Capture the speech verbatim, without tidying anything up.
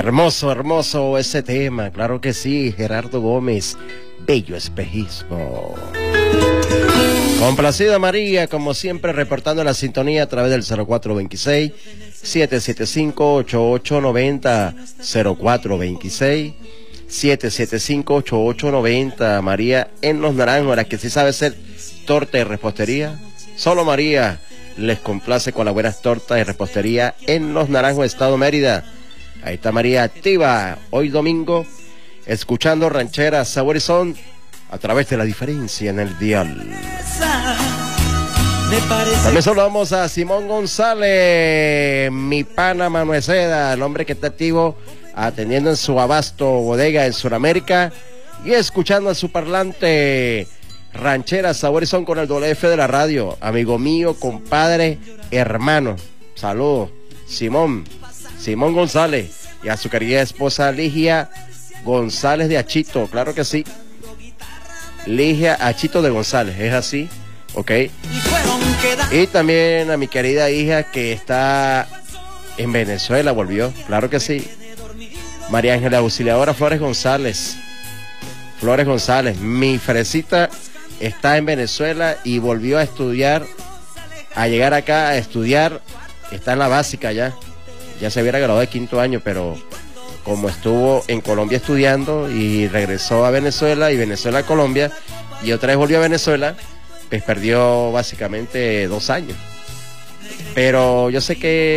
Hermoso, hermoso ese tema, claro que sí, Gerardo Gómez, Bello Espejismo. Complacida María, como siempre, reportando la sintonía a través del cero cuatro dos seis, siete siete cinco, ocho ocho nueve cero, cero cuatro dos seis, siete siete cinco, ocho ocho nueve cero. María en Los Naranjos, la que sí sabe hacer torta y repostería. Solo María les complace con las buenas tortas y repostería en Los Naranjos, Estado Mérida. Ahí está María activa, hoy domingo, escuchando ranchera Sabor y Son a través de La Diferencia en el dial. También saludamos a Simón González, mi pana Manuel Seda, el hombre que está activo atendiendo en su abasto bodega en Sudamérica y escuchando a su parlante ranchera Sabor y Son con el doble F de la radio. Amigo mío, compadre, hermano, saludos, Simón, Simón González, y a su querida esposa Ligia González de Achito, claro que sí. Ligia Achito de González, es así, ok. Y también a mi querida hija que está en Venezuela, volvió, claro que sí. María Ángela Auxiliadora Flores González, Flores González, mi fresita está en Venezuela y volvió a estudiar, a llegar acá a estudiar, está en la básica ya, ya se hubiera graduado de quinto año, pero como estuvo en Colombia estudiando y regresó a Venezuela y Venezuela a Colombia y otra vez volvió a Venezuela, pues perdió básicamente dos años. Pero yo sé que